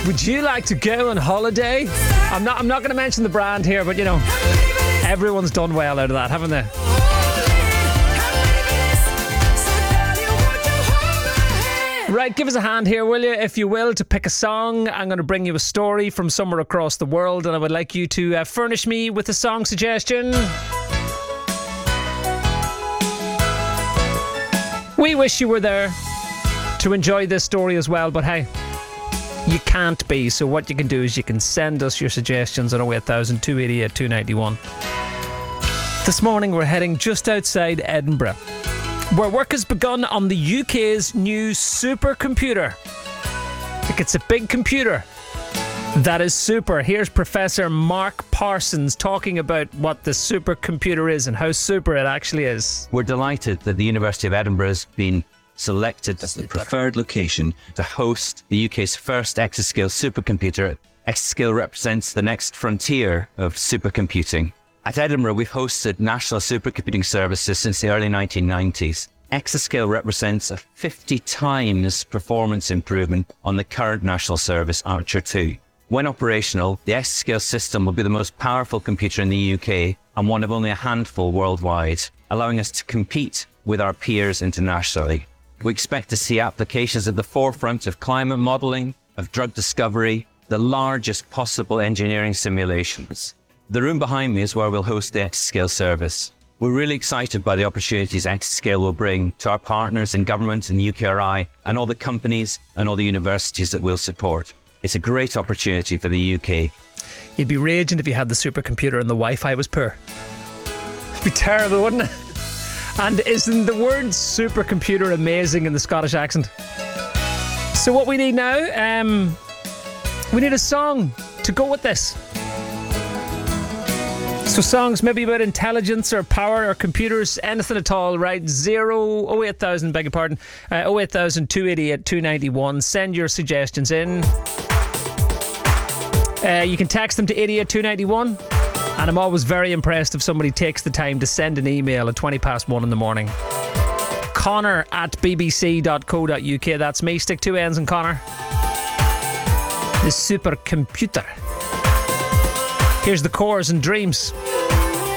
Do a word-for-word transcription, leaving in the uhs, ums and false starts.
Would you like to go on holiday? I'm not I'm not going to mention the brand here, but you know, everyone's done well out of that, haven't they? Right, give us a hand here, will you, if you will, to pick a song. I'm going to bring you a story from somewhere across the world, and I would like you to uh, furnish me with a song suggestion. We wish you were there to enjoy this story as well, but hey, you can't be. So what you can do is you can send us your suggestions on oh eight thousand, two eight eight, two nine one. This morning we're heading just outside Edinburgh, where work has begun on the U K's new supercomputer. Like, it's a big computer that is super. Here's Professor Mark Parsons talking about what the supercomputer is and how super it actually is. We're delighted that the University of Edinburgh has been selected as the preferred location to host the U K's first exascale supercomputer. Exascale represents the next frontier of supercomputing. At Edinburgh, we've hosted national supercomputing services since the early nineteen nineties. Exascale represents a fifty times performance improvement on the current national service, Archer two. When operational, the Exascale system will be the most powerful computer in the U K and one of only a handful worldwide, allowing us to compete with our peers internationally. We expect to see applications at the forefront of climate modelling, of drug discovery, the largest possible engineering simulations. The room behind me is where we'll host the Exascale service. We're really excited by the opportunities Exascale will bring to our partners in government and U K R I and all the companies and all the universities that we'll support. It's a great opportunity for the U K. You'd be raging if you had the supercomputer and the Wi-Fi was poor. It'd be terrible, wouldn't it? And isn't the word supercomputer amazing in the Scottish accent? So what we need now, um, we need a song to go with this. So songs maybe about intelligence or power or computers, anything at all, right? Zero, oh eight thousand, beg your pardon, uh, oh eight thousand, two eight eight, two nine one. Send your suggestions in. Uh, you can text them to eight eight two nine one. And I'm always very impressed if somebody takes the time to send an email at twenty past one in the morning. Connor at b b c dot co dot u k. That's me. Stick two N's in Connor. The supercomputer. Here's the Cores and Dreams.